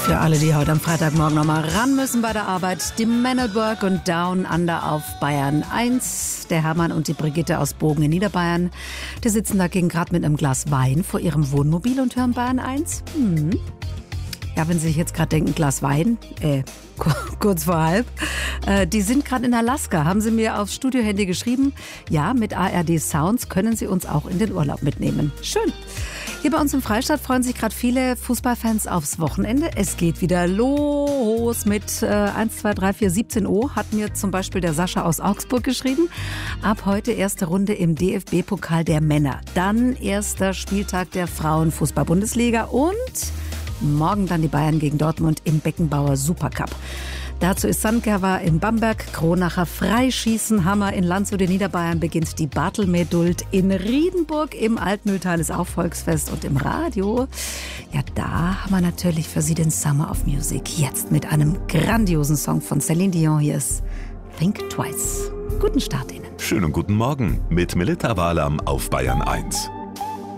Für alle, die heute am Freitagmorgen nochmal ran müssen bei der Arbeit, die Men at Work und Down Under auf Bayern 1. Der Hermann und die Brigitte aus Bogen in Niederbayern, die sitzen dagegen gerade mit einem Glas Wein vor ihrem Wohnmobil und hören Bayern 1. Ja, wenn Sie sich jetzt gerade denken, Glas Wein, kurz vor halb. Die sind gerade in Alaska, haben sie mir aufs Studiohandy geschrieben. Ja, mit ARD Sounds können Sie uns auch in den Urlaub mitnehmen. Schön. Hier bei uns im Freistaat freuen sich gerade viele Fußballfans aufs Wochenende. Es geht wieder los mit 1, 2, 3, 4, 17 Uhr, hat mir zum Beispiel der Sascha aus Augsburg geschrieben. Ab heute erste Runde im DFB-Pokal der Männer. Dann erster Spieltag der Frauenfußball-Bundesliga und morgen dann die Bayern gegen Dortmund im Beckenbauer Supercup. Dazu ist Sandgerwa in Bamberg, Kronacher Freischießen, Hammer in Landshut in Niederbayern beginnt die Bartelmehduld. In Riedenburg im Altmühltal ist auch Volksfest und im Radio, ja, da haben wir natürlich für Sie den Summer of Music. Jetzt mit einem grandiosen Song von Celine Dion. Hier ist Think Twice. Guten Start Ihnen. Schönen guten Morgen mit Melita Wahlam auf Bayern 1.